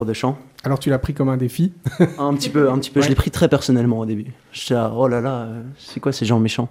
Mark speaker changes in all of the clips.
Speaker 1: de chant.
Speaker 2: Alors tu l'as pris comme un défi?
Speaker 1: Un petit peu.
Speaker 2: Ouais.
Speaker 1: Je l'ai pris très personnellement au début. J'étais là, oh là là, c'est quoi ces gens méchants?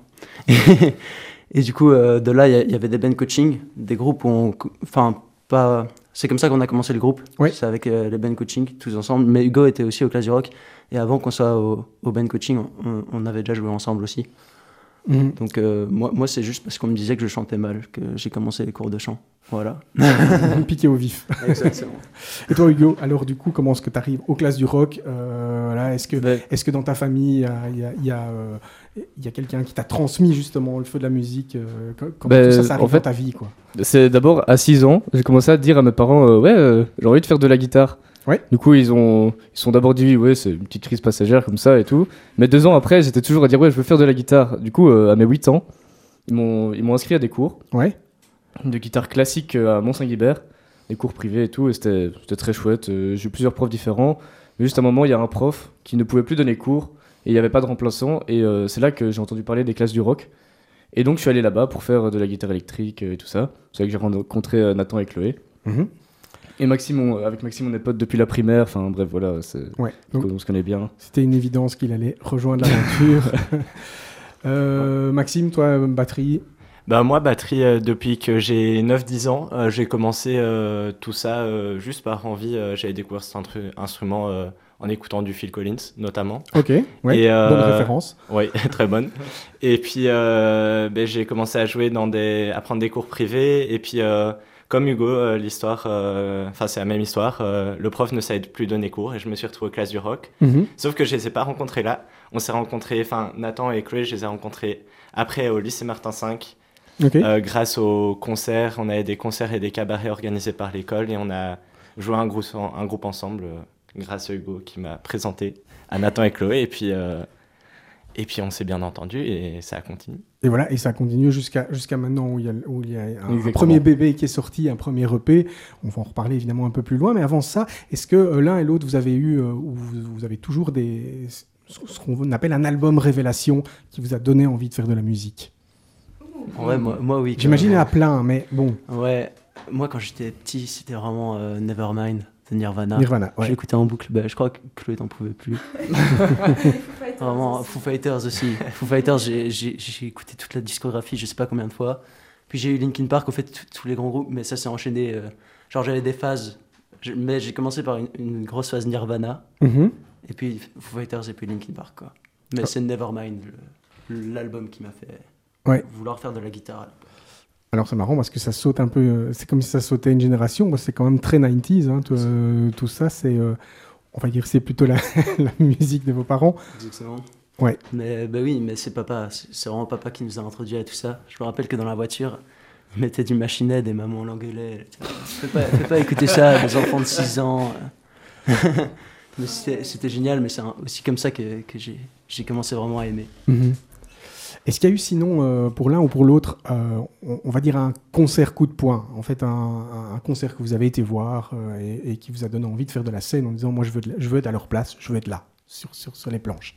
Speaker 1: Et du coup, de là, il y avait des band coaching, des groupes où enfin, pas... C'est comme ça qu'on a commencé le groupe.
Speaker 2: Oui.
Speaker 1: C'est avec les band coaching, tous ensemble. Mais Hugo était aussi aux classes du rock. Et avant qu'on soit au band coaching, on avait déjà joué ensemble aussi.
Speaker 2: Mhm.
Speaker 1: Donc moi, c'est juste parce qu'on me disait que je chantais mal que j'ai commencé les cours de chant. Voilà.
Speaker 2: Piqué au vif.
Speaker 1: Exactement.
Speaker 2: Et toi, Hugo, alors du coup, comment est-ce que tu arrives aux classes du rock? Voilà, est-ce que dans ta famille, il y a quelqu'un qui t'a transmis justement le feu de la musique? Comment tout ça arrive dans ta vie, quoi?
Speaker 3: C'est d'abord à 6 ans, j'ai commencé à dire à mes parents j'ai envie de faire de la guitare.
Speaker 2: Ouais.
Speaker 3: Du coup, ils sont d'abord dit ouais, c'est une petite crise passagère comme ça et tout. Mais 2 ans après, j'étais toujours à dire ouais, je veux faire de la guitare. Du coup, à mes 8 ans, ils m'ont inscrit à des cours
Speaker 2: Ouais.
Speaker 3: de guitare classique à Mont-Saint-Guibert, des cours privés et tout, et c'était très chouette. J'ai eu plusieurs profs différents. Mais juste à un moment, il y a un prof qui ne pouvait plus donner cours et il n'y avait pas de remplaçant. Et c'est là que j'ai entendu parler des classes du rock. Et donc, je suis allé là-bas pour faire de la guitare électrique et tout ça. C'est là que j'ai rencontré Nathan et Chloé.
Speaker 2: Mhm.
Speaker 3: Et Maxime, avec Maxime, on est potes depuis la primaire. Enfin, bref, voilà,
Speaker 2: Ouais. Donc,
Speaker 3: on se connaît bien.
Speaker 2: c'était une évidence qu'il allait rejoindre l'aventure. Maxime, toi, batterie?
Speaker 4: Bah moi, batterie, depuis que j'ai 9-10 ans, j'ai commencé tout ça juste par envie. J'avais découvert cet instrument en écoutant du Phil Collins, notamment.
Speaker 2: Ok, ouais.
Speaker 4: Et,
Speaker 2: Bonne référence.
Speaker 4: Oui, très bonne. Et puis, j'ai commencé à jouer à prendre des cours privés. Et puis, comme Hugo, l'histoire, c'est la même histoire. Le prof ne savait plus donner cours et je me suis retrouvé aux classes du rock.
Speaker 2: Mhm.
Speaker 4: Sauf que je les ai pas rencontrés là. On s'est rencontrés, Nathan et Chloé, je les ai rencontrés après au lycée Martin V.
Speaker 2: Ok.
Speaker 4: Grâce aux concerts, on avait des concerts et des cabarets organisés par l'école et on a joué un groupe ensemble grâce à Hugo qui m'a présenté à Nathan et Chloé et puis on s'est bien entendu et ça a continué.
Speaker 2: Et voilà, et ça continue jusqu'à maintenant où il y a un
Speaker 3: Exactement.
Speaker 2: premier bébé qui est sorti, un premier EP. On va en reparler évidemment un peu plus loin, mais avant ça, est-ce que l'un et l'autre, vous avez eu, ou vous avez toujours ce qu'on appelle un album révélation qui vous a donné envie de faire de la musique?
Speaker 1: Ouais, moi oui.
Speaker 2: J'imagine
Speaker 1: carrément.
Speaker 2: à plein, mais bon,
Speaker 1: Ouais, moi quand j'étais petit, c'était vraiment Nevermind de Nirvana.
Speaker 2: Nirvana, ouais.
Speaker 1: Je l'écoutais en boucle. Je crois que Chloé t'en pouvait plus. Vraiment, Foo Fighters aussi. Foo Fighters, j'ai écouté toute la discographie, je sais pas combien de fois. Puis j'ai eu Linkin Park, au fait, tous les grands groupes, mais ça s'est enchaîné. Genre j'avais des phases. Mais j'ai commencé par une grosse phase Nirvana,
Speaker 2: Mhm.
Speaker 1: et puis Foo Fighters, et puis Linkin Park, quoi. Mais c'est Nevermind, l'album qui m'a fait
Speaker 2: Ouais.
Speaker 1: vouloir faire de la guitare.
Speaker 2: Alors c'est marrant parce que ça saute un peu, c'est comme si ça sautait une génération. Moi, c'est quand même très 90s, hein, tout ça, c'est, on va dire, c'est plutôt la, la musique de vos parents.
Speaker 1: Exactement.
Speaker 2: Ouais.
Speaker 1: Mais oui, mais c'est papa, c'est vraiment papa qui nous a introduit à tout ça. Je me rappelle que dans la voiture, il mettait du Machine Head et maman l'engueulait. Fais pas écouter ça à des enfants de 6 ans. Mais c'était génial, mais c'est aussi comme ça que j'ai commencé vraiment à aimer.
Speaker 2: Mhm. Est-ce qu'il y a eu sinon, pour l'un ou pour l'autre, on va dire un concert coup de poing, en fait un concert que vous avez été voir et qui vous a donné envie de faire de la scène en disant moi je veux être à leur place, je veux être là, sur les planches?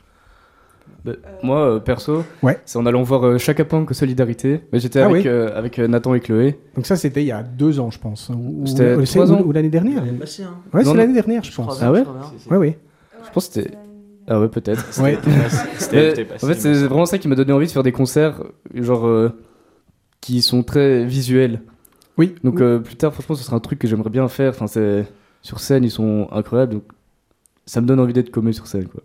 Speaker 3: Moi, perso,
Speaker 2: Ouais.
Speaker 3: c'est en allant voir Chaka Punk au Solidarité. Mais j'étais
Speaker 2: Ah
Speaker 3: avec Nathan et Chloé.
Speaker 2: Donc ça c'était il y a 2 ans je pense,
Speaker 3: C'était
Speaker 2: ou
Speaker 3: 3 ans.
Speaker 2: ou l'année dernière.
Speaker 1: Elle est passée, hein.
Speaker 2: Ouais,
Speaker 3: Non,
Speaker 2: c'est
Speaker 3: non.
Speaker 2: l'année dernière je pense.
Speaker 3: Ah ouais?
Speaker 1: Je crois bien.
Speaker 2: Ouais, oui.
Speaker 3: Je pense que c'était... Ah ouais, peut-être.
Speaker 2: Ouais.
Speaker 4: C'était
Speaker 3: En fait, c'est vraiment ça qui m'a donné envie de faire des concerts genre qui sont très visuels.
Speaker 2: Oui.
Speaker 3: Donc plus tard, franchement, ce sera un truc que j'aimerais bien faire. Enfin, c'est sur scène, ils sont incroyables. Donc ça me donne envie d'être comme eux sur scène, quoi.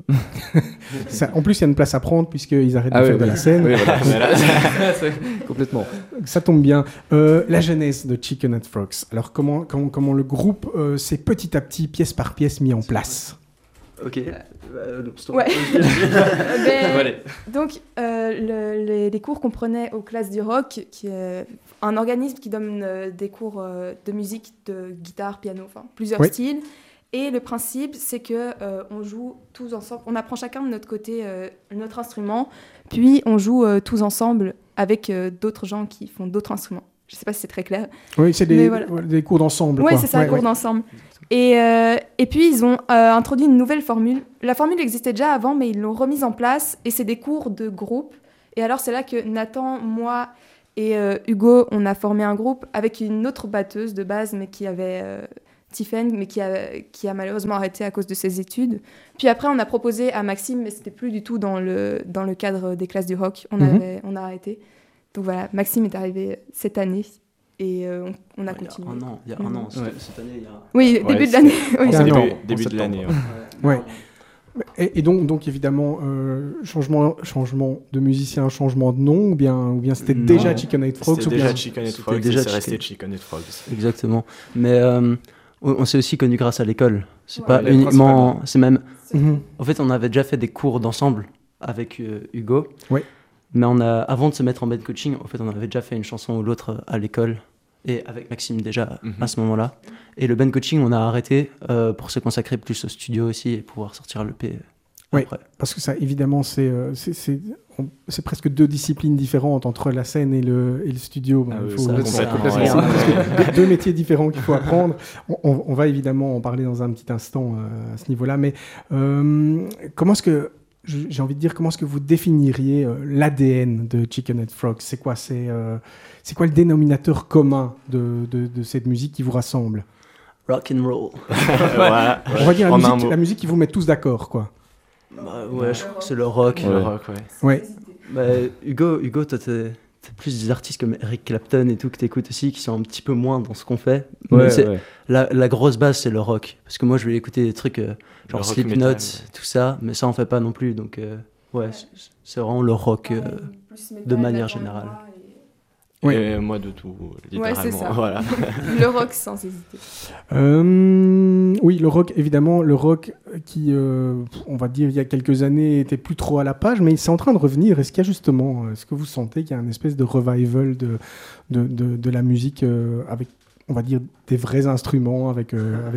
Speaker 2: En plus il y a une place à prendre puisqu'ils arrêtent de
Speaker 3: Ah
Speaker 2: faire
Speaker 3: ouais,
Speaker 2: de la scène.
Speaker 3: Oui, voilà. Complètement.
Speaker 2: Ça tombe bien. La genèse de Chicken and Frogs. Alors comment le groupe s'est petit à petit, pièce par pièce, mis en place?
Speaker 1: Ok. Stop.
Speaker 5: Ouais.
Speaker 3: Allez.
Speaker 5: Donc, les cours qu'on prenait aux classes du rock, qui est un organisme qui donne des cours de musique, de guitare, piano, enfin plusieurs
Speaker 2: Oui.
Speaker 5: styles. Et le principe, c'est que on joue tous ensemble. On apprend chacun de notre côté notre instrument, puis on joue tous ensemble avec d'autres gens qui font d'autres instruments. Je ne sais pas si c'est très clair.
Speaker 2: Oui, c'est
Speaker 5: Mais voilà.
Speaker 2: des cours d'ensemble.
Speaker 5: Oui,
Speaker 2: quoi.
Speaker 5: c'est ça,
Speaker 2: Ouais,
Speaker 5: cours
Speaker 2: ouais.
Speaker 5: d'ensemble. Et puis, ils ont introduit une nouvelle formule. La formule existait déjà avant, mais ils l'ont remise en place. Et c'est des cours de groupe. Et alors, c'est là que Nathan, moi et Hugo, on a formé un groupe avec une autre batteuse de base, mais qui avait Tiffen, mais qui a malheureusement arrêté à cause de ses études. Puis après, on a proposé à Maxime, mais c'était plus du tout dans le cadre des classes du rock. On a arrêté. Donc voilà, Maxime est arrivé cette année et on a continué.
Speaker 1: Il y a un an, cette année, il y a...
Speaker 5: Oui, début de l'année. Oui.
Speaker 4: Début de l'année.
Speaker 2: Ouais. Et donc évidemment, changement de musicien, changement de nom, ou bien c'était déjà Chicken Head Frogs?
Speaker 4: C'était déjà Chicken Head Frogs, c'est resté Chicken Head Frogs.
Speaker 1: Exactement. Mais on s'est aussi connus grâce à l'école. C'est pas
Speaker 3: Ouais,
Speaker 1: uniquement... C'est même...
Speaker 2: Mhm.
Speaker 1: En fait, on avait déjà fait des cours d'ensemble avec Hugo.
Speaker 2: Oui.
Speaker 1: Mais avant de se mettre en band coaching, en fait, on avait déjà fait une chanson ou l'autre à l'école. Et avec Maxime déjà à ce moment-là. Et le band coaching, on a arrêté pour se consacrer plus au studio aussi et pouvoir sortir l'EP après.
Speaker 2: Parce que ça, évidemment, c'est presque deux disciplines différentes entre la scène et le studio.
Speaker 1: complètement.
Speaker 2: Deux métiers différents qu'il faut apprendre. On va évidemment en parler dans un petit instant à ce niveau-là. Mais comment est-ce que, j'ai envie de dire, comment est-ce que vous définiriez l'ADN de Chicken Head Frogs? C'est quoi le dénominateur commun de cette musique qui vous rassemble?
Speaker 1: Rock and roll.
Speaker 4: Voilà.
Speaker 2: On va dire la musique qui vous met tous d'accord, quoi.
Speaker 1: Ouais, je crois que c'est le rock.
Speaker 4: Le rock,
Speaker 2: Ouais.
Speaker 1: Hugo, toi, t'es plus des artistes comme Eric Clapton et tout que t'écoutes aussi, qui sont un petit peu moins dans ce qu'on fait. Mais la grosse base, c'est le rock. Parce que moi, je vais écouter des trucs genre Slipknot, tout ça, mais ça, on fait pas non plus. Donc, c'est vraiment le rock de manière générale.
Speaker 2: Oui.
Speaker 4: Et moi de tout, littéralement.
Speaker 5: Ouais, c'est ça.
Speaker 4: Voilà.
Speaker 5: Le rock sans hésiter.
Speaker 2: Oui, le rock, évidemment, le rock qui, on va dire, il y a quelques années, était plus trop à la page, mais c'est en train de revenir. Est-ce que vous sentez qu'il y a une espèce de revival de la musique avec, on va dire, des vrais instruments, avec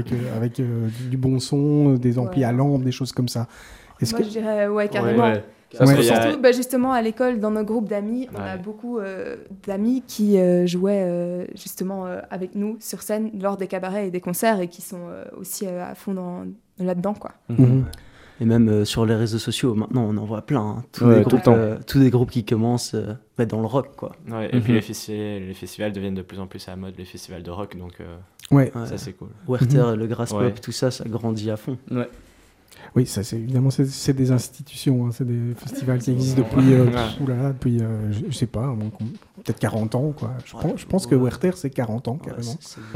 Speaker 2: du bon son, des amplis à lampe, des choses comme ça?
Speaker 5: Je dirais, carrément.
Speaker 3: Ouais.
Speaker 5: Surtout, justement, à l'école, dans nos groupes d'amis, on a beaucoup d'amis qui jouaient justement avec nous sur scène lors des cabarets et des concerts et qui sont aussi à fond là-dedans, quoi.
Speaker 2: Mhm.
Speaker 1: Et même sur les réseaux sociaux, maintenant, on en voit plein. Hein. Tous des groupes qui commencent dans le rock, quoi.
Speaker 4: Ouais, et puis les festivals deviennent de plus en plus à la mode, les festivals de rock, donc ça, c'est cool.
Speaker 1: Werther, le Grass Pop, tout ça, ça grandit à fond.
Speaker 3: Ouais.
Speaker 2: Oui, ça, évidemment, c'est des institutions, hein, c'est des festivals qui existent depuis, je sais pas, peut-être 40 ans, quoi. Je pense que Werther, c'est 40 ans, carrément.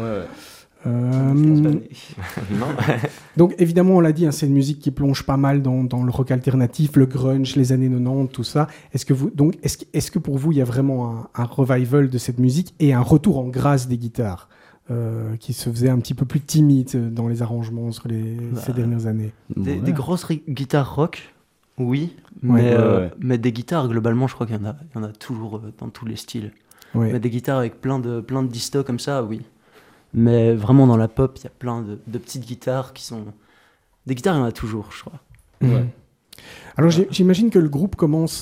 Speaker 2: Donc, évidemment, on l'a dit, hein, c'est une musique qui plonge pas mal dans le rock alternatif, le grunge, les années 90, tout ça. Est-ce que pour vous, il y a vraiment un revival de cette musique et un retour en grâce des guitares qui se faisait un petit peu plus timide dans les arrangements sur ces dernières années?
Speaker 1: Des grosses guitares rock, oui, mais des guitares, globalement, je crois qu'il y en a toujours dans tous les styles.
Speaker 2: Ouais.
Speaker 1: Mais des guitares avec plein de distos comme ça, oui. Mais vraiment, dans la pop, il y a plein de petites guitares qui sont... Des guitares, il y en a toujours, je crois.
Speaker 2: Ouais. Alors j'imagine que le groupe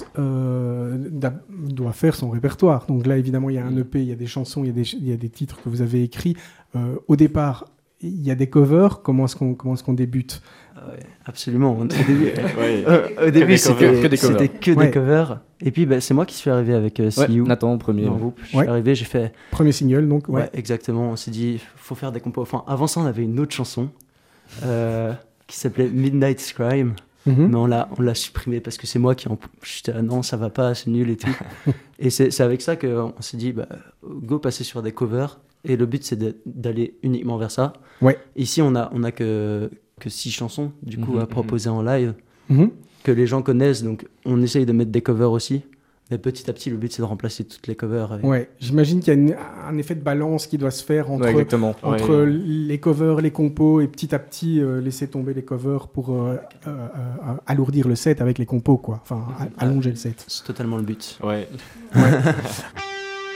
Speaker 2: doit faire son répertoire. Donc là, évidemment, il y a un EP, il y a des chansons, il y a des titres que vous avez écrits. Au départ, il y a des covers. Comment est-ce qu'on débute?
Speaker 1: Absolument. Au début, c'était que des covers. Et puis, c'est moi qui suis arrivé avec See You.
Speaker 3: Nathan, premier.
Speaker 1: Dans le groupe. Je suis arrivé, j'ai fait...
Speaker 2: Premier single, donc.
Speaker 1: Ouais, exactement. On s'est dit, faut faire des compos. Enfin, avant ça, on avait une autre chanson qui s'appelait Midnight Scream.
Speaker 2: Mm-hmm.
Speaker 1: Mais on l'a supprimé parce que c'est moi qui j'étais non, ça va pas, c'est nul et tout. Et c'est avec ça qu'on s'est dit go passer sur des covers, et le but c'est d'aller uniquement vers ça.
Speaker 2: Ouais.
Speaker 1: Ici on a que 6 chansons du coup à proposer en live que les gens connaissent, donc on essaye de mettre des covers aussi. Mais petit à petit, le but, c'est de remplacer toutes les covers.
Speaker 2: Ouais, j'imagine qu'il y a un effet de balance qui doit se faire entre les covers, les compos, et petit à petit laisser tomber les covers pour alourdir le set avec les compos, quoi. Enfin, allonger le set.
Speaker 1: C'est totalement le but.
Speaker 4: Ouais.